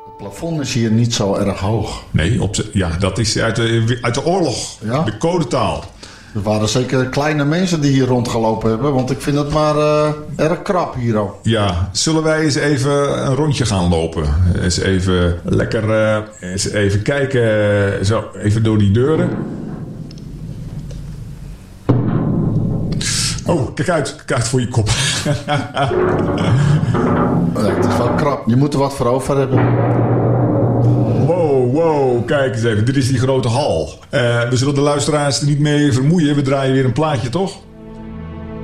Het plafond is hier niet zo erg hoog. Nee, dat is uit de oorlog. Ja? De codetaal. Er waren zeker kleine mensen die hier rondgelopen hebben. Want ik vind het maar erg krap hier ook. Ja, zullen wij eens even een rondje gaan lopen? Eens even lekker eens even kijken. Zo, even door die deuren. Oh, kijk uit voor je kop. Ja, het is wel krap. Je moet er wat voor over hebben. Wow, kijk eens even. Dit is die grote hal. We zullen de luisteraars er niet mee vermoeien. We draaien weer een plaatje, toch?